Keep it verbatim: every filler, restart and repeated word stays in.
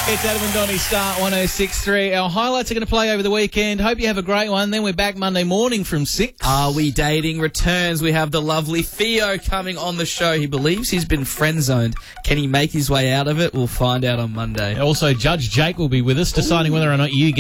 It's Adam and Donny Start one oh six point three. Our highlights are going to play over the weekend. Hope you have a great one. Then we're back Monday morning from six. Are We Dating returns. We have the lovely Theo coming on the show. He believes he's been friend-zoned. Can he make his way out of it? We'll find out on Monday. Also, Judge Jake will be with us, deciding whether or not you get